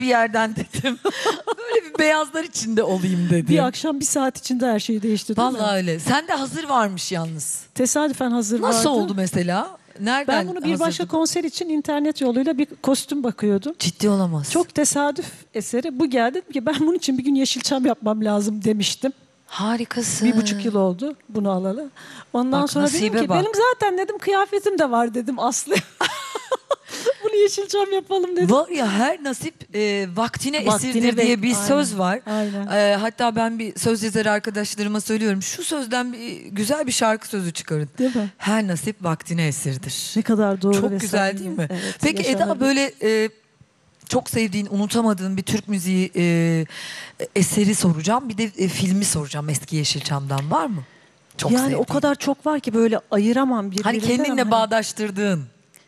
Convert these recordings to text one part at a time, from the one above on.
bir yerden dedim. Böyle bir beyazlar içinde olayım dedim. Bir akşam 1 saat içinde her şey değişti değil mi? Vallahi öyle. Sen de hazır varmış yalnız. Tesadüfen hazır vardı. Nasıl oldu mesela? Nereden Ben bunu bir başka hazırladın? konser için internet yoluyla bir kostüm bakıyordum. Ciddi olamaz. Çok tesadüf eseri. Bu geldi, dedim ki ben bunun için bir gün Yeşilçam yapmam lazım demiştim. Harikasın. 1,5 yıl oldu bunu alalı. Ondan Bak, sonra dedim nasibe ki bak. benim zaten dedim kıyafetim de var dedim Aslı. Bunu Yeşilçam yapalım dedim. Var ya, her nasip vaktine Vaktine esirdir diye bek- bir aynen, söz var. aynen. Hatta ben bir söz yazarı arkadaşlarıma söylüyorum. Şu sözden güzel bir şarkı sözü çıkarın. Değil mi? Her nasip vaktine esirdir. Ne kadar doğru Çok ve güzel samimi. değil mi? Evet, Peki Eda, yaşanabilir. böyle çok sevdiğin, unutamadığın bir Türk müziği eseri soracağım. Bir de filmi soracağım eski Yeşilçam'dan, var mı? Çok yani sevdiğin. o kadar çok var ki böyle ayıramam birbirinden. Hani kendinle ama bağdaştırdığın.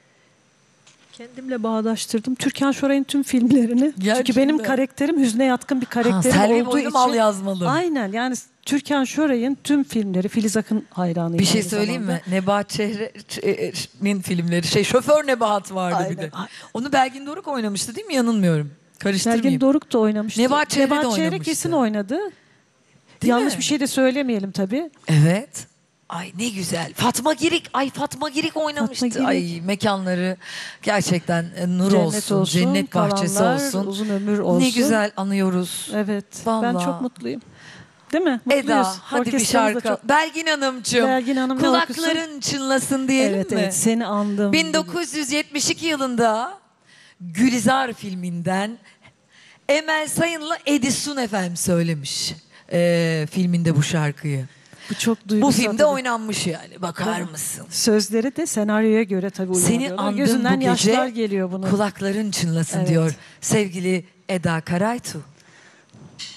kendimle bağdaştırdım. Türkan Şoray'ın tüm filmlerini. Gerçekten. Çünkü benim karakterim hüzne yatkın bir karakterim Selvi olduğu boylum için. al yazmalı. Aynen, yani Türkan Şoray'ın tüm filmleri, Filiz Akın hayranıyım. Bir şey aynı söyleyeyim zamanda. mi? Nebahat Çehre'nin filmleri, Şoför Nebahat vardı bir de. Aynen. Onu Belgin Doruk oynamıştı değil mi? Yanılmıyorum. Karıştırmayayım. Belgin Doruk da oynamıştı. Nebahat Çehre de Nebahat Çehre oynamıştı. kesin oynadı. Değil Yanlış mi? bir şey de söylemeyelim tabii. Evet. Ay ne güzel. Fatma Girik. Ay Fatma Girik oynamıştı. Fatma Girik. Ay mekanları gerçekten nur Cennet olsun. Cennet bahçesi kalanlar olsun. uzun ömür olsun. Ne güzel anıyoruz. Evet. Vallahi. Ben çok mutluyum. Değil mi? Mutluyuz. Eda, hadi bir Orkestramız da şarkı. çok- Belgin Hanımcığım. Belgin Hanım ne Kulakların çınlasın diyelim Evet, mi? evet. Seni andım. 1972 yılında Gülizar filminden Emel Sayın'la Edison efendim söylemiş filminde bu şarkıyı. Bu çok Bu duygusal. filmde tabii. oynanmış yani, bakar Tabii. mısın? Sözleri de senaryoya göre tabii Seni uyarlıyorlar. andım Gözünden bu gece, yaşlar geliyor bunun. kulakların çınlasın Evet. diyor sevgili Eda Karaytu.